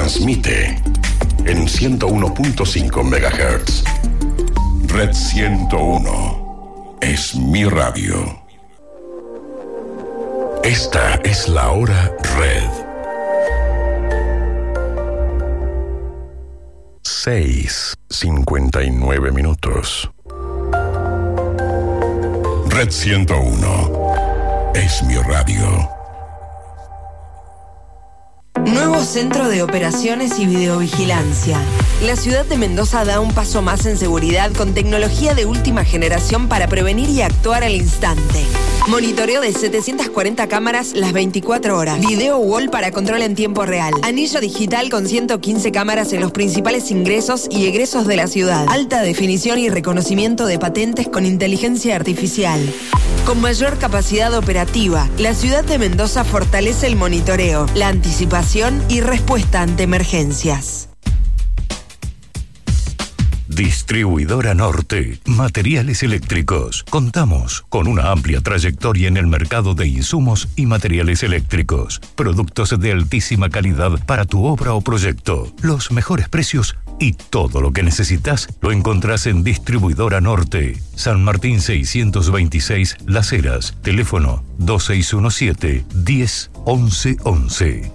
transmite en 101.5 MHz. Red 101 es mi radio. Esta es la hora Red. 6:59 minutos. Red 101 es mi radio. Nuevo Centro de Operaciones y Videovigilancia. La ciudad de Mendoza da un paso más en seguridad con tecnología de última generación para prevenir y actuar al instante. Monitoreo de 740 cámaras las 24 horas. Video wall para control en tiempo real. Anillo digital con 115 cámaras en los principales ingresos y egresos de la ciudad. Alta definición y reconocimiento de patentes con inteligencia artificial. Con mayor capacidad operativa, la ciudad de Mendoza fortalece el monitoreo, la anticipación y respuesta ante emergencias. Distribuidora Norte, materiales eléctricos. Contamos con una amplia trayectoria en el mercado de insumos y materiales eléctricos. Productos de altísima calidad para tu obra o proyecto. Los mejores precios y todo lo que necesitas lo encontrás en Distribuidora Norte. San Martín 626 Las Heras. Teléfono 2617 10 11 11.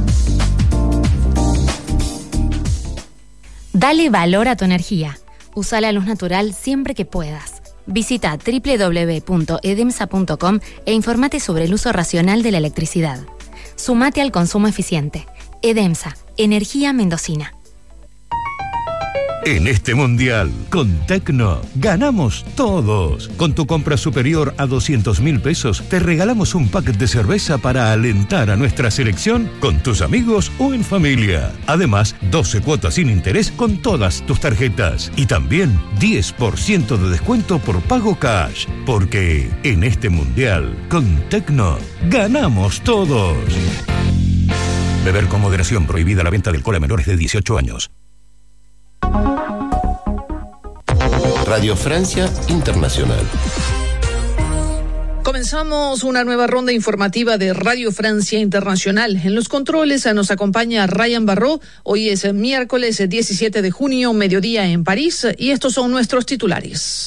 Dale valor a tu energía. Usa la luz natural siempre que puedas. Visita www.edemsa.com e informate sobre el uso racional de la electricidad. Sumate al consumo eficiente. Edemsa, energía mendocina. En este mundial, con Tecno, ganamos todos. Con tu compra superior a 200.000 pesos, te regalamos un pack de cerveza para alentar a nuestra selección con tus amigos o en familia. Además, 12 cuotas sin interés con todas tus tarjetas. Y también 10% de descuento por pago cash. Porque en este mundial, con Tecno, ganamos todos. Beber con moderación. Prohibida la venta de alcohol a menores de 18 años. Radio Francia Internacional. Comenzamos una nueva ronda informativa de Radio Francia Internacional. En los controles nos acompaña Ryan Barró. Hoy es miércoles 17 de junio, mediodía en París, y estos son nuestros titulares.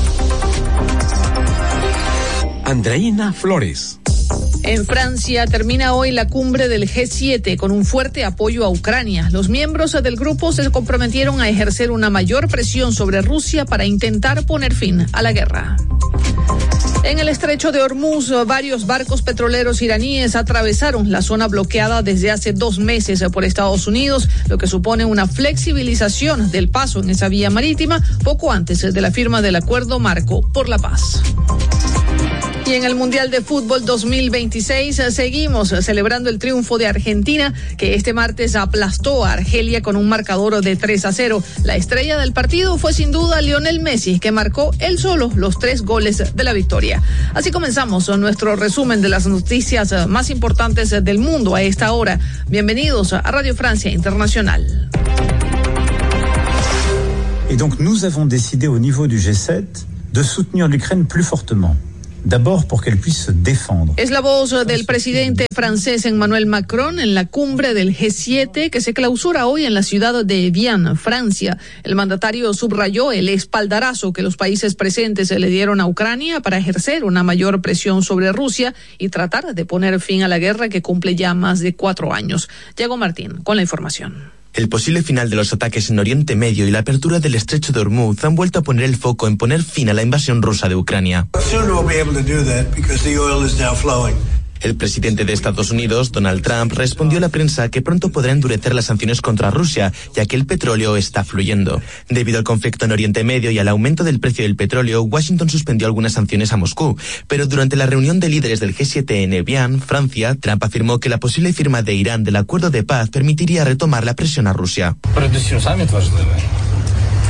Andreina Flores. En Francia termina hoy la cumbre del G7 con un fuerte apoyo a Ucrania. Los miembros del grupo se comprometieron a ejercer una mayor presión sobre Rusia para intentar poner fin a la guerra. En el estrecho de Hormuz, varios barcos petroleros iraníes atravesaron la zona bloqueada desde hace 2 meses por Estados Unidos, lo que supone una flexibilización del paso en esa vía marítima poco antes de la firma del Acuerdo Marco por la Paz. Y en el Mundial de Fútbol 2026 seguimos celebrando el triunfo de Argentina, que este martes aplastó a Argelia con un marcador de 3-0. La estrella del partido fue sin duda Lionel Messi, que marcó él solo los 3 goles de la victoria. Así comenzamos nuestro resumen de las noticias más importantes del mundo a esta hora. Bienvenidos a Radio Francia Internacional. Et donc nous avons décidé au niveau du G7 de soutenir l'Ukraine plus fortement. D'abord pour qu'elle puisse se défendre. Es la voz del presidente francés Emmanuel Macron en la cumbre del G7 que se clausura hoy en la ciudad de Evian, Francia. El mandatario subrayó el espaldarazo que los países presentes le dieron a Ucrania para ejercer una mayor presión sobre Rusia y tratar de poner fin a la guerra que cumple ya más de 4 años. Diego Martín con la información. El posible final de los ataques en Oriente Medio y la apertura del estrecho de Hormuz han vuelto a poner el foco en poner fin a la invasión rusa de Ucrania. El presidente de Estados Unidos, Donald Trump, respondió a la prensa que pronto podrá endurecer las sanciones contra Rusia, ya que el petróleo está fluyendo. Debido al conflicto en Oriente Medio y al aumento del precio del petróleo, Washington suspendió algunas sanciones a Moscú. Pero durante la reunión de líderes del G7 en Evian, Francia, Trump afirmó que la posible firma de Irán del acuerdo de paz permitiría retomar la presión a Rusia.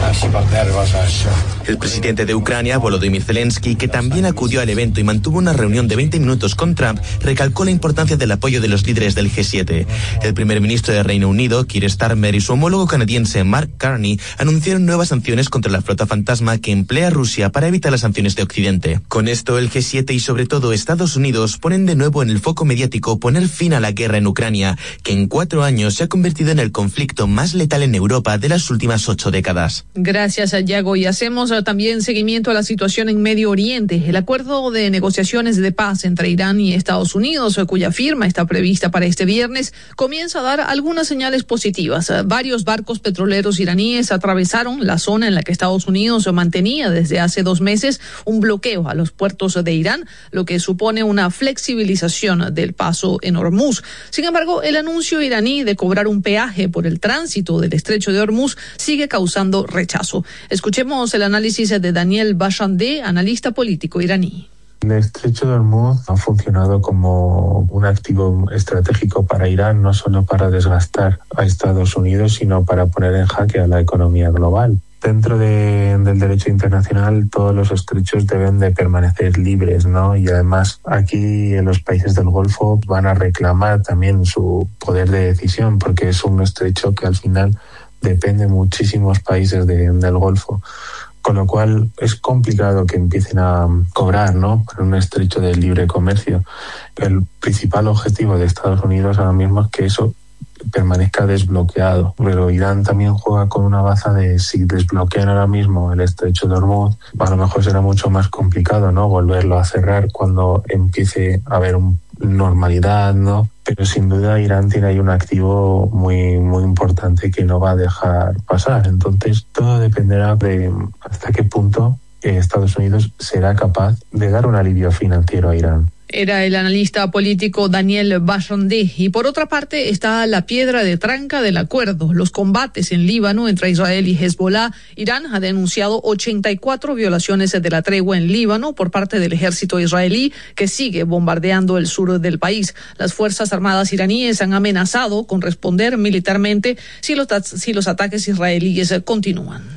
El presidente de Ucrania, Volodymyr Zelensky, que también acudió al evento y mantuvo una reunión de 20 minutos con Trump, recalcó la importancia del apoyo de los líderes del G7. El primer ministro de Reino Unido, Keir Starmer, y su homólogo canadiense, Mark Carney, anunciaron nuevas sanciones contra la flota fantasma que emplea Rusia para evitar las sanciones de Occidente. Con esto, el G7 y sobre todo Estados Unidos ponen de nuevo en el foco mediático poner fin a la guerra en Ucrania, que en 4 años se ha convertido en el conflicto más letal en Europa de las últimas 8 décadas. Gracias, Yago. Y hacemos también seguimiento a la situación en Medio Oriente. El acuerdo de negociaciones de paz entre Irán y Estados Unidos, cuya firma está prevista para este viernes, comienza a dar algunas señales positivas. Varios barcos petroleros iraníes atravesaron la zona en la que Estados Unidos mantenía desde hace 2 meses un bloqueo a los puertos de Irán, lo que supone una flexibilización del paso en Hormuz. Sin embargo, el anuncio iraní de cobrar un peaje por el tránsito del estrecho de Hormuz sigue causando rechazo. Escuchemos el análisis de Daniel Bashande, analista político iraní. El estrecho de Hormuz ha funcionado como un activo estratégico para Irán, no solo para desgastar a Estados Unidos, sino para poner en jaque a la economía global. Dentro del derecho internacional, todos los estrechos deben de permanecer libres, ¿no? Y además, aquí en los países del Golfo van a reclamar también su poder de decisión, porque es un estrecho que al final depende de muchísimos países del Golfo. Con lo cual es complicado que empiecen a cobrar, ¿no?, por un estrecho de libre comercio. El principal objetivo de Estados Unidos ahora mismo es que eso permanezca desbloqueado. Pero Irán también juega con una baza de si desbloquean ahora mismo el estrecho de Hormuz, a lo mejor será mucho más complicado, ¿no?, volverlo a cerrar cuando empiece a haber normalidad, ¿no? Pero sin duda Irán tiene ahí un activo muy, muy importante que no va a dejar pasar. Entonces todo dependerá de hasta qué punto Estados Unidos será capaz de dar un alivio financiero a Irán. Era el analista político Daniel Bashande. Y por otra parte está la piedra de tranca del acuerdo, los combates en Líbano entre Israel y Hezbollah. Irán ha denunciado 84 violaciones de la tregua en Líbano por parte del ejército israelí, que sigue bombardeando el sur del país. Las Fuerzas Armadas iraníes han amenazado con responder militarmente si los ataques israelíes continúan.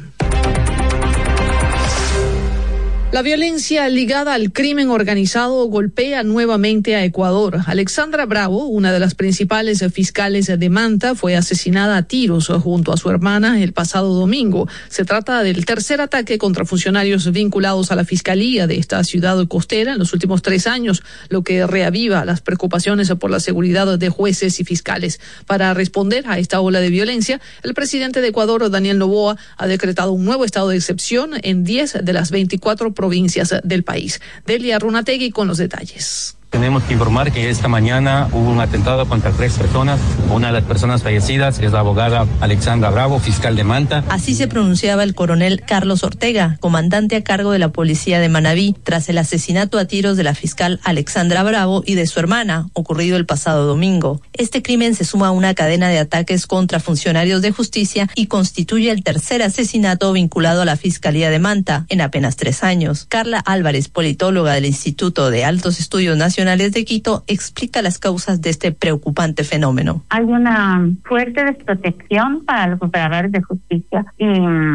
La violencia ligada al crimen organizado golpea nuevamente a Ecuador. Alexandra Bravo, una de las principales fiscales de Manta, fue asesinada a tiros junto a su hermana el pasado domingo. Se trata del tercer ataque contra funcionarios vinculados a la fiscalía de esta ciudad costera en los últimos 3 años, lo que reaviva las preocupaciones por la seguridad de jueces y fiscales. Para responder a esta ola de violencia, el presidente de Ecuador, Daniel Noboa, ha decretado un nuevo estado de excepción en 10 de las 24 provincias del país. Delia Runategui con los detalles. Tenemos que informar que esta mañana hubo un atentado contra 3 personas. Una de las personas fallecidas es la abogada Alexandra Bravo, fiscal de Manta. Así se pronunciaba el coronel Carlos Ortega, comandante a cargo de la policía de Manabí, tras el asesinato a tiros de la fiscal Alexandra Bravo y de su hermana, ocurrido el pasado domingo. Este crimen se suma a una cadena de ataques contra funcionarios de justicia y constituye el tercer asesinato vinculado a la Fiscalía de Manta en apenas 3 años. Carla Álvarez, politóloga del Instituto de Altos Estudios Nacionales de Quito, explica las causas de este preocupante fenómeno. Hay una fuerte desprotección para los operadores de justicia y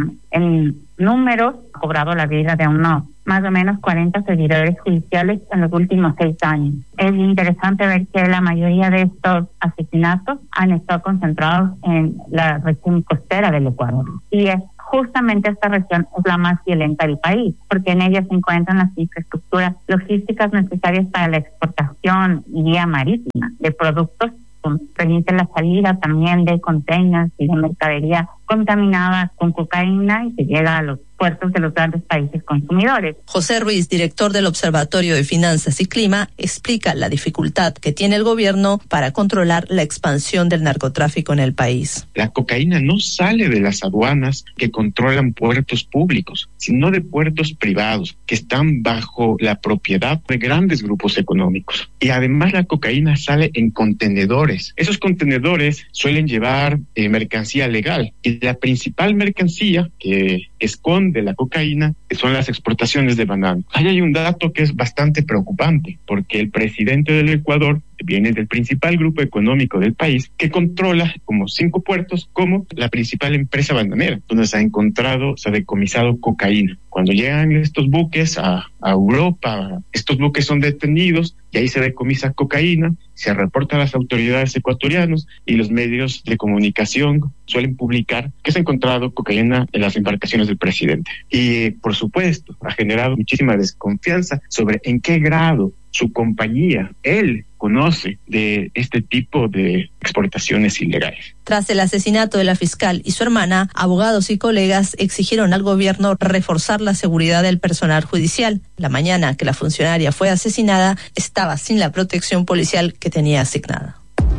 en números ha cobrado la vida de unos más o menos 40 servidores judiciales en los últimos 6 años. Es interesante ver que la mayoría de estos asesinatos han estado concentrados en la región costera del Ecuador. Y es justamente esta región es la más violenta del país, porque en ella se encuentran las infraestructuras logísticas necesarias para la exportación y vía marítima de productos, permite la salida también de containers y de mercadería contaminada con cocaína y se llega a los puertos de los grandes países consumidores. José Ruiz, director del Observatorio de Finanzas y Clima, explica la dificultad que tiene el gobierno para controlar la expansión del narcotráfico en el país. La cocaína no sale de las aduanas que controlan puertos públicos, sino de puertos privados que están bajo la propiedad de grandes grupos económicos. Y además la cocaína sale en contenedores. Esos contenedores suelen llevar mercancía legal y la principal mercancía que esconde de la cocaína son las exportaciones de banano. Ahí hay un dato que es bastante preocupante, porque el presidente del Ecuador viene del principal grupo económico del país, que controla como 5 puertos, como la principal empresa bananera, donde se ha decomisado cocaína. Cuando llegan estos buques a Europa, estos buques son detenidos y ahí se decomisa cocaína, se reporta a las autoridades ecuatorianas y los medios de comunicación suelen publicar que se ha encontrado cocaína en las embarcaciones del presidente. Y, por supuesto, ha generado muchísima desconfianza sobre en qué grado su compañía, él, conoce de este tipo de exportaciones ilegales. Tras el asesinato de la fiscal y su hermana, abogados y colegas exigieron al gobierno reforzar la seguridad del personal judicial. La mañana que la funcionaria fue asesinada, estaba sin la protección policial que tenía asignada.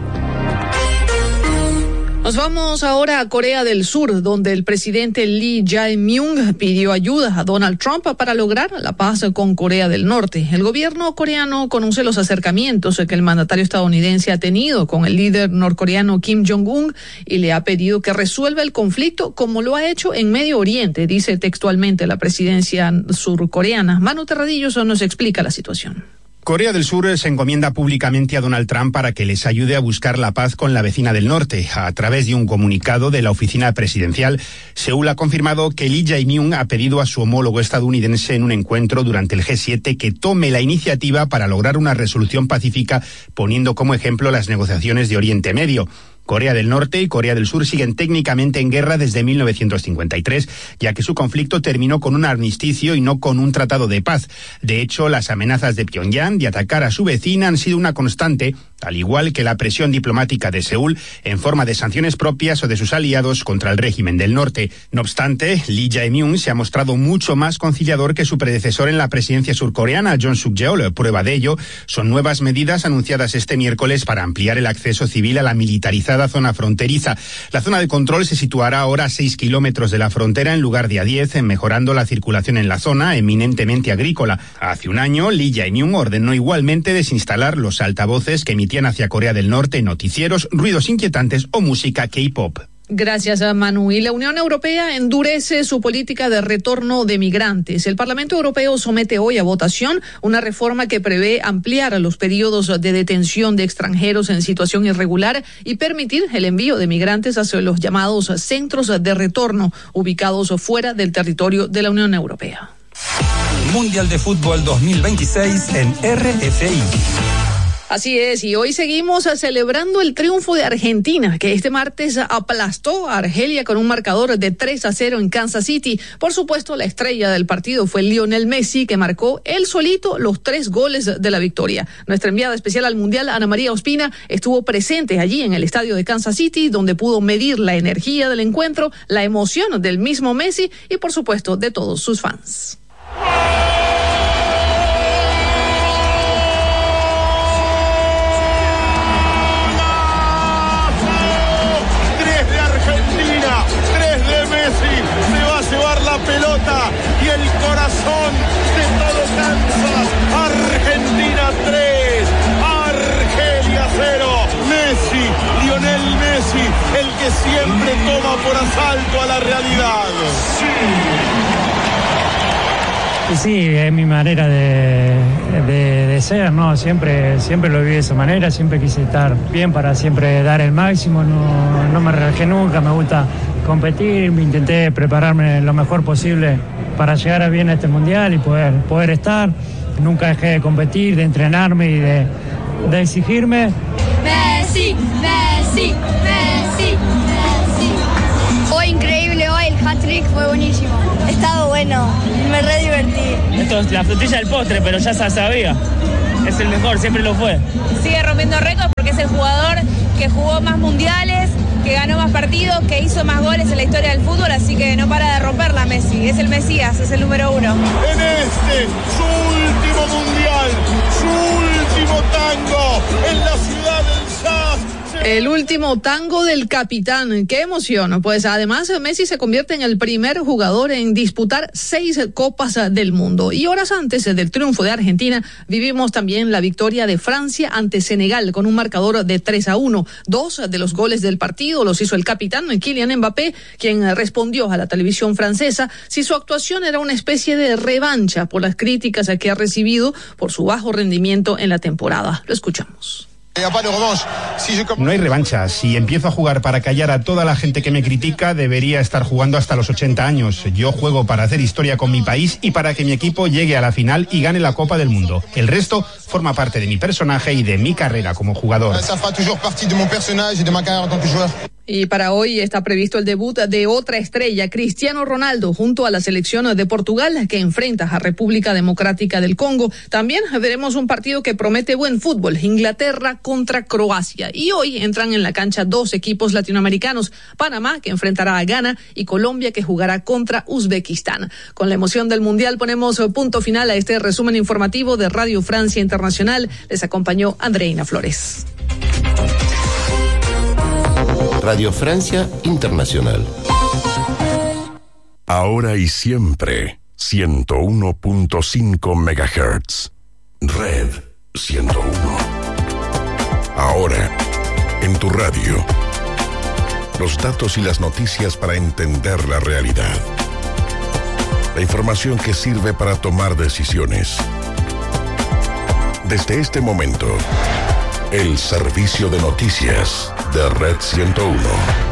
Nos vamos ahora a Corea del Sur, donde el presidente Lee Jae-myung pidió ayuda a Donald Trump para lograr la paz con Corea del Norte. El gobierno coreano conoce los acercamientos que el mandatario estadounidense ha tenido con el líder norcoreano Kim Jong-un y le ha pedido que resuelva el conflicto como lo ha hecho en Medio Oriente, dice textualmente la presidencia surcoreana. Manu Terradillos nos explica la situación. Corea del Sur se encomienda públicamente a Donald Trump para que les ayude a buscar la paz con la vecina del norte. A través de un comunicado de la oficina presidencial, Seúl ha confirmado que Lee Jae-myung ha pedido a su homólogo estadounidense en un encuentro durante el G7 que tome la iniciativa para lograr una resolución pacífica, poniendo como ejemplo las negociaciones de Oriente Medio. Corea del Norte y Corea del Sur siguen técnicamente en guerra desde 1953, ya que su conflicto terminó con un armisticio y no con un tratado de paz. De hecho, las amenazas de Pyongyang de atacar a su vecina han sido una constante, al igual que la presión diplomática de Seúl en forma de sanciones propias o de sus aliados contra el régimen del norte. No obstante, Lee Jae-myung se ha mostrado mucho más conciliador que su predecesor en la presidencia surcoreana, Yoon Suk-yeol. Prueba de ello son nuevas medidas anunciadas este miércoles para ampliar el acceso civil a la militarizada zona fronteriza. La zona de control se situará ahora a 6 kilómetros de la frontera en lugar de a 10, mejorando la circulación en la zona, eminentemente agrícola. Hace un año, Lee Jae-myung ordenó igualmente desinstalar los altavoces que emitían hacia Corea del Norte noticieros, ruidos inquietantes o música K-pop. Gracias a Manu. Y la Unión Europea endurece su política de retorno de migrantes. El Parlamento Europeo somete hoy a votación una reforma que prevé ampliar los periodos de detención de extranjeros en situación irregular y permitir el envío de migrantes hacia los llamados centros de retorno ubicados fuera del territorio de la Unión Europea. Mundial de Fútbol 2026 en RFI. Así es, y hoy seguimos celebrando el triunfo de Argentina, que este martes aplastó a Argelia con un marcador de 3-0 en Kansas City. Por supuesto, la estrella del partido fue Lionel Messi, que marcó él solito los 3 goles de la victoria. Nuestra enviada especial al Mundial, Ana María Ospina, estuvo presente allí en el estadio de Kansas City, donde pudo medir la energía del encuentro, la emoción del mismo Messi y, por supuesto, de todos sus fans. 3 de Messi, se va a llevar la pelota y el corazón de todo Kansas. Argentina 3, Argelia 0. Messi, Lionel Messi, el que siempre toma por asalto a la realidad. Sí, es mi manera de ser, ¿no? Siempre lo viví de esa manera, siempre quise estar bien para siempre dar el máximo, no me relajé nunca, me gusta competir, intenté prepararme lo mejor posible para llegar a bien a este mundial y poder estar. Nunca dejé de competir, de entrenarme y de exigirme. Messi, Messi, Messi, Messi. Fue increíble hoy, el hat-trick fue buenísimo. Ha estado bueno, me re divertí. Esto es la frutilla del postre, pero ya se sabía. Es el mejor, siempre lo fue. Sigue rompiendo récords porque es el jugador que jugó más mundiales, que ganó más partidos, que hizo más goles en la historia del fútbol, así que no para de romperla Messi. Es el Mesías, es el número 1. En este, su último mundial, su último tango, en la ciudad del jazz, se El último tango del capitán. ¡Qué emoción! Pues además Messi se convierte en el primer jugador en disputar 6 Copas del Mundo. Y horas antes del triunfo de Argentina, vivimos también la victoria de Francia ante Senegal con un marcador de 3-1. 2 de los goles del partido los hizo el capitán Kylian Mbappé, quien respondió a la televisión francesa si su actuación era una especie de revancha por las críticas que ha recibido por su bajo rendimiento en la temporada. Lo escuchamos. No hay revancha. Si empiezo a jugar para callar a toda la gente que me critica, debería estar jugando hasta los 80 años. Yo juego para hacer historia con mi país y para que mi equipo llegue a la final y gane la Copa del Mundo. El resto forma parte de mi personaje y de mi carrera como jugador. Y para hoy está previsto el debut de otra estrella, Cristiano Ronaldo, junto a la selección de Portugal, que enfrenta a República Democrática del Congo. También veremos un partido que promete buen fútbol, Inglaterra contra Croacia. Y hoy entran en la cancha 2 equipos latinoamericanos, Panamá, que enfrentará a Ghana, y Colombia, que jugará contra Uzbekistán. Con la emoción del Mundial ponemos punto final a este resumen informativo de Radio Francia Internacional. Les acompañó Andreina Flores. Radio Francia Internacional. Ahora y siempre, 101.5 MHz. Red 101. Ahora, en tu radio. Los datos y las noticias para entender la realidad. La información que sirve para tomar decisiones. Desde este momento, el servicio de noticias de Red 101.